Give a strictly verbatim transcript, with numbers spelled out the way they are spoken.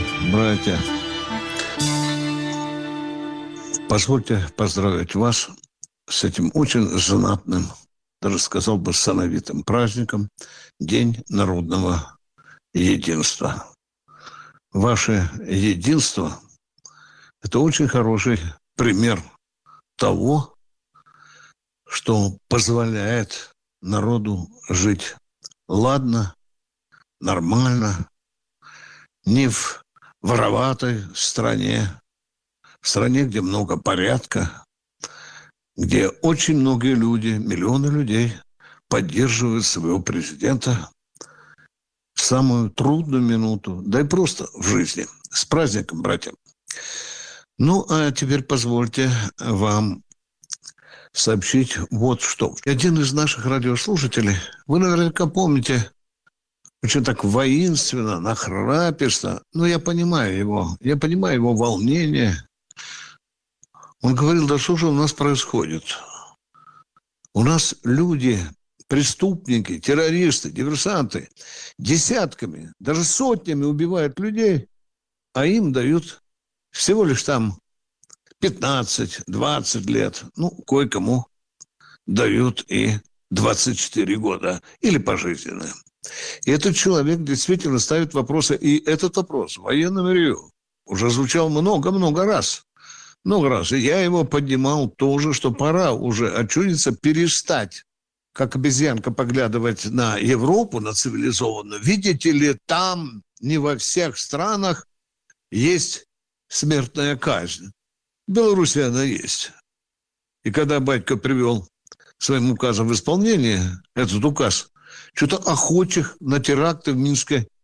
Братья, позвольте поздравить вас с этим очень знатным, даже сказал бы, сановитым праздником День народного единства. Ваше единство – это очень хороший пример того, что позволяет народу жить ладно, нормально, не в вороватой стране, в стране, где много порядка, где очень многие люди, миллионы людей поддерживают своего президента в самую трудную минуту, да и просто в жизни. С праздником, братья! Ну, а теперь позвольте вам сообщить вот что. Один из наших радиослушателей, вы наверняка помните, очень так воинственно, нахраписто, но я понимаю его, я понимаю его волнение. Он говорил: да что же у нас происходит? У нас люди, преступники, террористы, диверсанты десятками, даже сотнями убивают людей, а им дают всего лишь там пятнадцать-двадцать лет. Ну, кое-кому дают и двадцать четыре года или пожизненно. И этот человек действительно ставит вопросы. И этот вопрос в военном ревью уже звучал много-много раз. Много раз. И я его поднимал тоже, что пора уже очудиться, перестать, как обезьянка, поглядывать на Европу, на цивилизованную. Видите ли, там не во всех странах есть смертная казнь. В Беларуси она есть. И когда батька привел своим указом в исполнение этот указ, что-то охочих на теракты в Минске